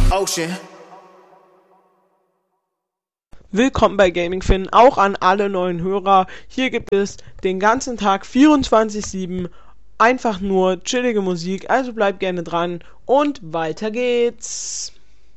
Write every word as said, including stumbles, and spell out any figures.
Ocean. Willkommen bei GamingFin, auch an alle neuen Hörer. Hier gibt es den ganzen Tag vierundzwanzig sieben einfach nur chillige Musik, also bleibt gerne dran und weiter geht's.